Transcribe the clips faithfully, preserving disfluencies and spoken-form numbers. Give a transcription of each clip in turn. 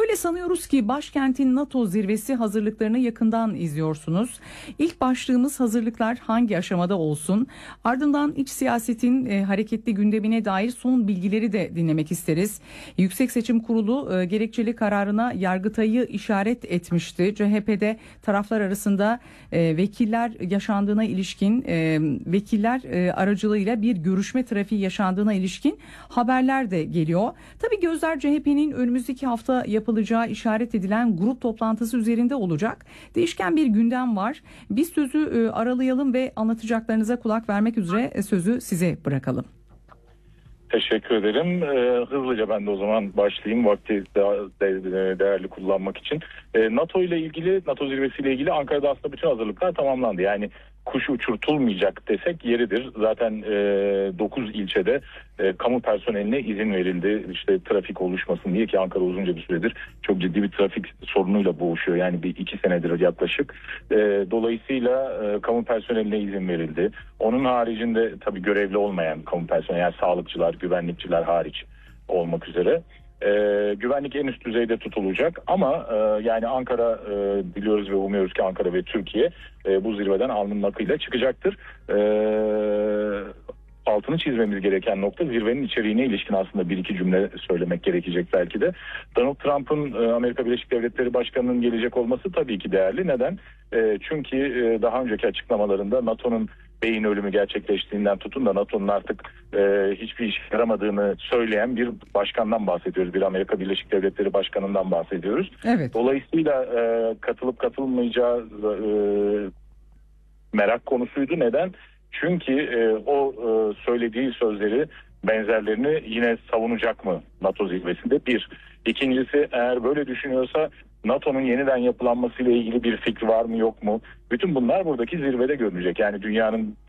Öyle sanıyoruz ki başkentin NATO zirvesi hazırlıklarını yakından izliyorsunuz. İlk başlığımız hazırlıklar hangi aşamada olsun? Ardından iç siyasetin e, hareketli gündemine dair son bilgileri de dinlemek isteriz. Yüksek Seçim Kurulu e, gerekçeli kararına Yargıtay'ı işaret etmişti. C H P'de taraflar arasında e, vekiller yaşandığına ilişkin e, vekiller e, aracılığıyla bir görüşme trafiği yaşandığına ilişkin haberler de geliyor. Tabii gözler C H P'nin önümüzdeki hafta yapılacağı işaret edilen grup toplantısı üzerinde olacak. Değişken bir gündem var. Biz sözü e, aralayalım ve anlatacaklarınıza kulak vermek üzere e, sözü size bırakalım. Teşekkür ederim. Ee, hızlıca ben de o zaman başlayayım vakti daha de, değerli kullanmak için. Ee, NATO ile ilgili, NATO zirvesi ile ilgili Ankara'da aslında bütün hazırlıklar tamamlandı. Yani kuş uçurtulmayacak desek yeridir. Zaten e, dokuz ilçede e, kamu personeline izin verildi. İşte trafik oluşmasın diye, ki Ankara uzunca bir süredir çok ciddi bir trafik sorunuyla boğuşuyor. Yani bir iki senedir yaklaşık. E, dolayısıyla e, kamu personeline izin verildi. Onun haricinde tabii görevli olmayan kamu personeli, yani sağlıkçılar, güvenlikçiler hariç olmak üzere. Ee, güvenlik en üst düzeyde tutulacak ama e, yani Ankara e, biliyoruz ve umuyoruz ki Ankara ve Türkiye e, bu zirveden alnının akıyla çıkacaktır. E, altını çizmemiz gereken nokta, zirvenin içeriğine ilişkin aslında bir iki cümle söylemek gerekecek belki de. Donald Trump'ın e, Amerika Birleşik Devletleri Başkanı'nın gelecek olması tabii ki değerli. Neden? E, çünkü e, daha önceki açıklamalarında NATO'nun beyin ölümü gerçekleştiğinden tutun da NATO'nun artık e, hiçbir işe yaramadığını söyleyen bir başkandan bahsediyoruz. Bir Amerika Birleşik Devletleri Başkanı'ndan bahsediyoruz. Evet. Dolayısıyla e, katılıp katılmayacağı e, merak konusuydu. Neden? Çünkü e, o e, söylediği sözleri, benzerlerini yine savunacak mı NATO zirvesinde? Bir. İkincisi, eğer böyle düşünüyorsa NATO'nun yeniden yapılanmasıyla ilgili bir fikri var mı yok mu? Bütün bunlar buradaki zirvede görünecek. Yani dünyanın e,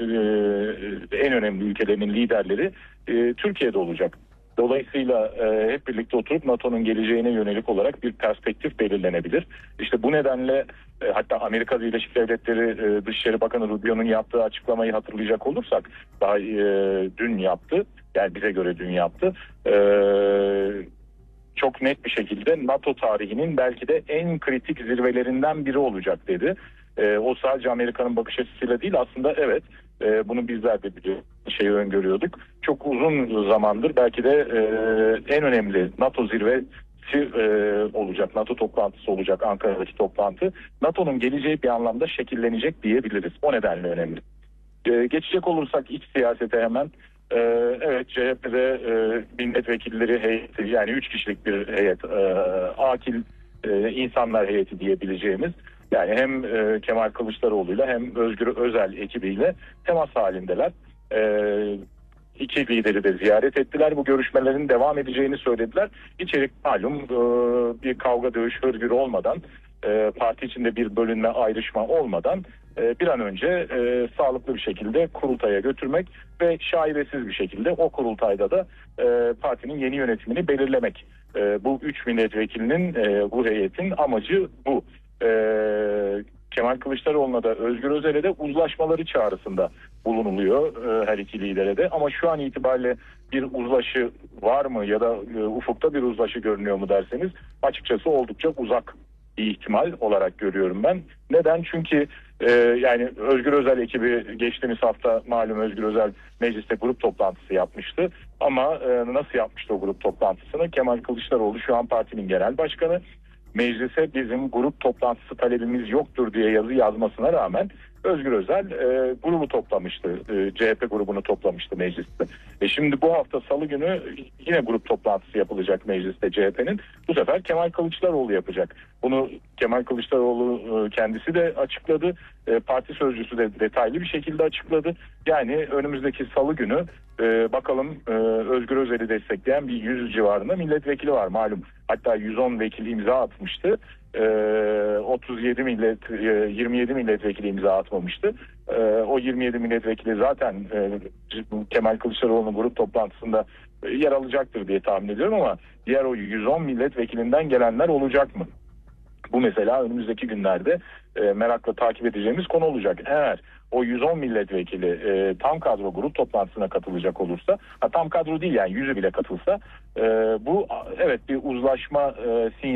en önemli ülkelerinin liderleri e, Türkiye'de olacak. Dolayısıyla e, hep birlikte oturup NATO'nun geleceğine yönelik olarak bir perspektif belirlenebilir. İşte bu nedenle e, hatta Amerika Birleşik Devletleri e, Dışişleri Bakanı Rubio'nun yaptığı açıklamayı hatırlayacak olursak, daha e, dün yaptı. Yani bize göre dün yaptı. Eee çok net bir şekilde NATO tarihinin belki de en kritik zirvelerinden biri olacak dedi. E, o sadece Amerika'nın bakış açısıyla değil, aslında evet e, bunu bizler de biliyoruz, şeyi öngörüyorduk. Çok uzun zamandır belki de e, en önemli NATO zirvesi e, olacak, NATO toplantısı olacak, Ankara'daki toplantı. NATO'nun geleceği bir anlamda şekillenecek diyebiliriz. O nedenle önemli. E, geçecek olursak iç siyasete hemen. Ee, evet, C H P'de e, milletvekilleri heyeti, yani üç kişilik bir heyet, e, akil e, insanlar heyeti diyebileceğimiz, yani hem e, Kemal Kılıçdaroğlu'yla hem Özgür Özel ekibiyle temas halindeler. E, iki lideri de ziyaret ettiler. Bu görüşmelerin devam edeceğini söylediler. İçerik malum e, bir kavga, dövüş, hırgür olmadan, e, parti içinde bir bölünme, ayrışma olmadan bir an önce e, sağlıklı bir şekilde kurultaya götürmek ve şaibesiz bir şekilde o kurultayda da e, partinin yeni yönetimini belirlemek. E, bu üç milletvekilinin, e, bu heyetin amacı bu. E, Kemal Kılıçdaroğlu'na da Özgür Özel'e de uzlaşmaları çağrısında bulunuluyor, e, her iki lidere de. Ama şu an itibariyle bir uzlaşı var mı ya da e, ufukta bir uzlaşı görünüyor mu derseniz, açıkçası oldukça uzak bir ihtimal olarak görüyorum ben. Neden? Çünkü e, yani Özgür Özel ekibi geçtiğimiz hafta malum Özgür Özel mecliste grup toplantısı yapmıştı. Ama e, nasıl yapmıştı o grup toplantısını? Kemal Kılıçdaroğlu şu an partinin genel başkanı. Meclise bizim grup toplantısı talebimiz yoktur diye yazı yazmasına rağmen Özgür Özel e, grubu toplamıştı. E, C H P grubunu toplamıştı mecliste. E şimdi bu hafta Salı günü yine grup toplantısı yapılacak mecliste C H P'nin. Bu sefer Kemal Kılıçdaroğlu yapacak. Bunu Kemal Kılıçdaroğlu e, kendisi de açıkladı. E, parti sözcüsü de detaylı bir şekilde açıkladı. Yani önümüzdeki Salı günü e, bakalım e, Özgür Özel'i destekleyen bir yüz civarında milletvekili var malum. Hatta yüz on vekil imza atmıştı. otuz yedi millet, yirmi yedi milletvekili imza atmamıştı. O yirmi yedi milletvekili zaten Kemal Kılıçdaroğlu'nun grup toplantısında yer alacaktır diye tahmin ediyorum, ama diğer o yüz on milletvekilinden gelenler olacak mı? Bu mesela önümüzdeki günlerde merakla takip edeceğimiz konu olacak. Eğer o yüz on milletvekili e, tam kadro grup toplantısına katılacak olursa, ha, tam kadro değil yani yüzü bile katılsa, e, bu evet bir uzlaşma e, sinyali